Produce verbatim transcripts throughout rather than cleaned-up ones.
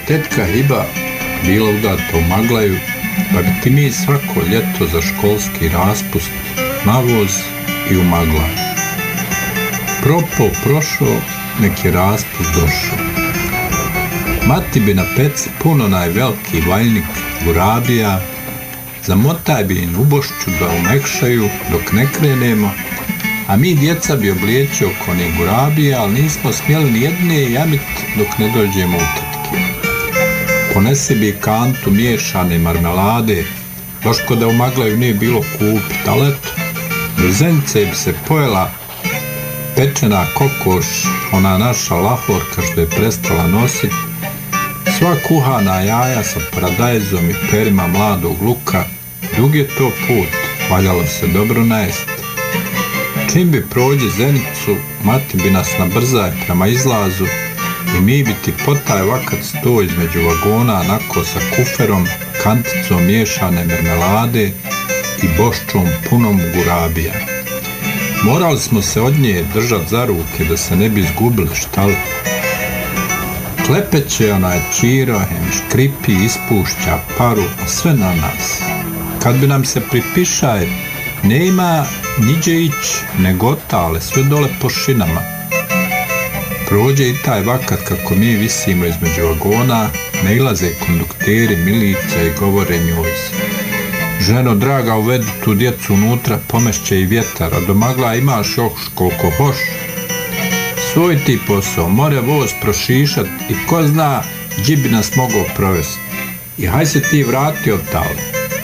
tetka Hiba bila udata u Maglaju, pa bi ti mi svako ljeto za školski raspust na voz i u Maglaj. Propo prošao, nek je raspust došao. Mati bi na peci puno najveliki valjnik gurabija, zamotaj bi im ubošću da umekšaju dok ne krenemo, a mi djeca bi oblijeci oko onih gurabija, ali nismo smjeli ni jedne jamit dok ne dođemo u tetke. Ponesi bi kantu miješane marmelade, baš ko da u Maglaju nije bilo kupit, ali eto, do zenice bi se pojela pečena kokoš, ona naša lahorka što je prestala nositi, sva kuhana jaja sa paradajzom i perima mladog luka, dug je to put, valjalo se dobro najesti. Čim bi prođe Zenicu, mati bi nas nabrzaj prema izlazu i mi bi ti potaj vakat sto između vagona nako sa kuferom, kanticom miješane mermelade i boščom punom gurabija. Morali smo se od nje držat za ruke da se ne bi izgubili, šta li? Klepeće onaj Čiro, hem škripi, ispušća paru, a sve na nas. Kad bi nam se pripišaj, nema niđe ić, nego otale, sve dole po šinama. Prođe i taj vakat kako mi visimo između vagona, ne ilaze kondukteri, milice i govore njoj se. Ženo draga, uvedi tu djecu unutra, pomešće i vjetar, a do Magla imaš još koliko hoš. Svoj ti posao, more voz prošišat i ko zna gdje bi nas mogao provesti. I haj se ti vrati od tale.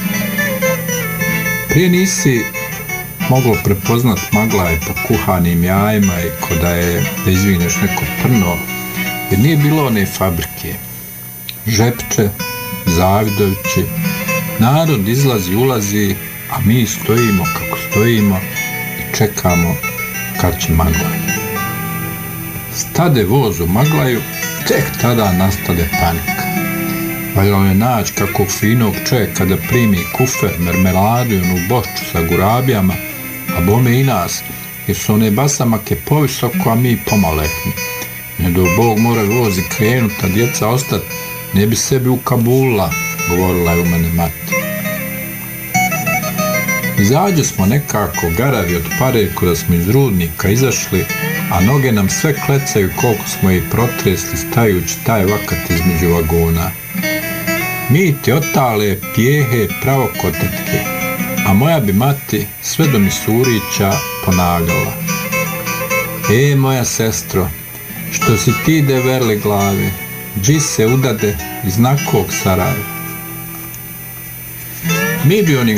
Prije nisi moglo prepoznat Maglaj po kuhanim jajima i ko da je da izvineš neko trno, jer nije bilo one fabrike. Žepče, Zavidovići, narod izlazi, ulazi, a mi stojimo kako stojimo i čekamo kad će Maglaj. Stade voz u Maglaju, tek tada nastade panika. Valjalo je naći kakvog finog čovjeka da primi kufer, mermeladu i onu bošču sa gurabijama, a bome i nas, jer su one basamake povisoko, a mi pomalekni. Ne do Bog mora voz i krenut, a djeca ostat, ne bi sebi ukabulila, govorila je u mene mati. Izađe smo nekako garavi od pare kada smo iz rudnika izašli, a noge nam sve klecaju koliko smo ih protresli stajući taj vakat između vagona. Mi ti otale pjehe pravo kod tetke, a moja bi mati sve do Misurića ponavljala. E, moja sestro, što si ti deverli glave, dži se udade iz nakog Sarajeva. Mi bi oni